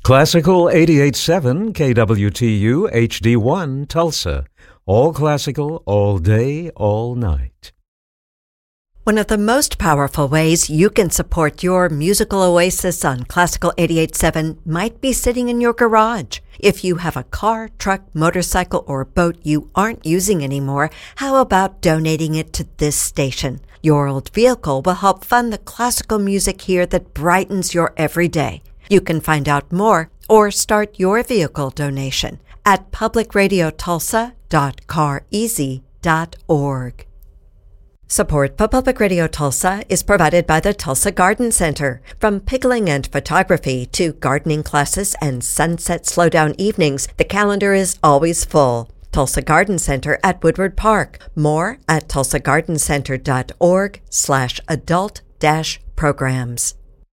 Classical 88.7 KWTU HD1 Tulsa. All classical, all day, all night. One of the most powerful ways you can support your musical oasis on Classical 88.7 might be sitting in your garage. If you have a car, truck, motorcycle, or boat you aren't using anymore, how about donating it to this station? Your old vehicle will help fund the classical music here that brightens your everyday. You can find out more or start your vehicle donation at publicradiotulsa.careasy.org. Support for Public Radio Tulsa is provided by the Tulsa Garden Center. From pickling and photography to gardening classes and sunset slowdown evenings, the calendar is always full. Tulsa Garden Center at Woodward Park. More at tulsagardencenter.org/adult-programs.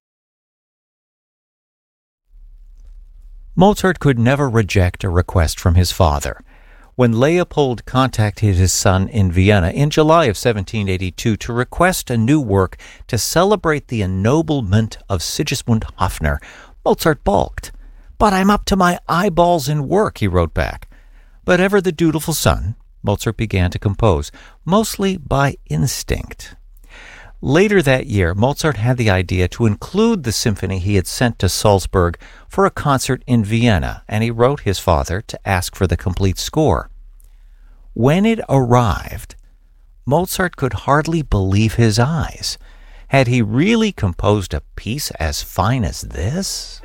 Mozart could never reject a request from his father. When Leopold contacted his son in Vienna in July of 1782 to request a new work to celebrate the ennoblement of Sigismund Hofner, Mozart balked. "But I'm up to my eyeballs in work," he wrote back. But ever the dutiful son, Mozart began to compose, mostly by instinct. Later that year, Mozart had the idea to include the symphony he had sent to Salzburg for a concert in Vienna, and he wrote his father to ask for the complete score. When it arrived, Mozart could hardly believe his eyes. Had he really composed a piece as fine as this?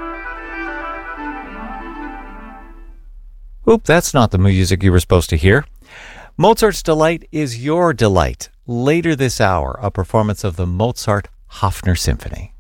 Oop, that's not the music you were supposed to hear. Mozart's Delight is your delight. Later this hour, a performance of the Mozart Hofner Symphony.